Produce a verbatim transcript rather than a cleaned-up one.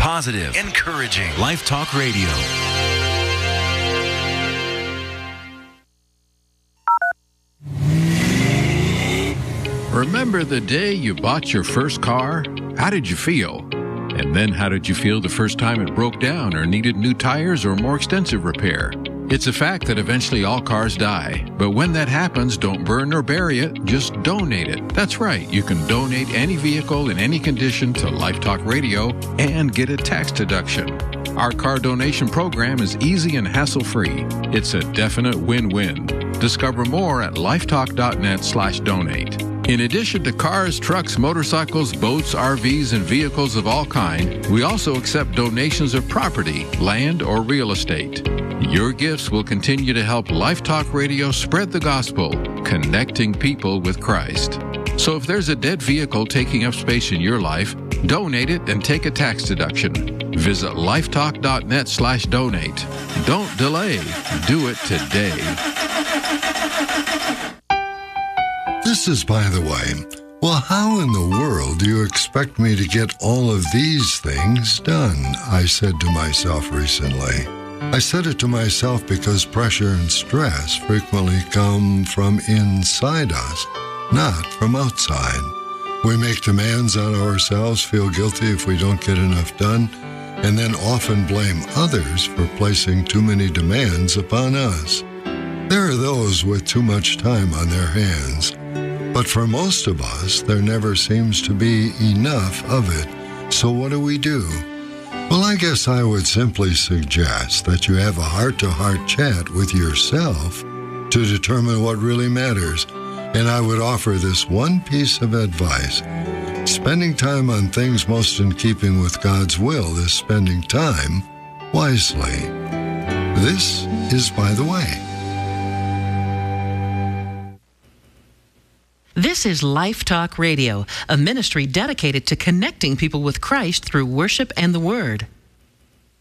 positive, encouraging. Life Talk Radio. Remember the day you bought your first car? How did you feel? And then how did you feel the first time it broke down or needed new tires or more extensive repair? It's a fact that eventually all cars die. But when that happens, don't burn or bury it, just donate it. That's right, you can donate any vehicle in any condition to Life Talk Radio and get a tax deduction. Our car donation program is easy and hassle-free. It's a definite win-win. Discover more at lifetalk.net slash donate. In addition to cars, trucks, motorcycles, boats, R Vs, and vehicles of all kind, we also accept donations of property, land, or real estate. Your gifts will continue to help Life Talk Radio spread the gospel, connecting people with Christ. So if there's a dead vehicle taking up space in your life, donate it and take a tax deduction. Visit lifetalk.net slash donate. Don't delay. Do it today. This is By the Way. Well, how in the world do you expect me to get all of these things done? I said to myself recently. I said it to myself because pressure and stress frequently come from inside us, not from outside. We make demands on ourselves, feel guilty if we don't get enough done, and then often blame others for placing too many demands upon us. There are those with too much time on their hands. But for most of us, there never seems to be enough of it. So what do we do? Well, I guess I would simply suggest that you have a heart-to-heart chat with yourself to determine what really matters. And I would offer this one piece of advice. Spending time on things most in keeping with God's will is spending time wisely. This is By the Way. This is Life Talk Radio, a ministry dedicated to connecting people with Christ through worship and the Word.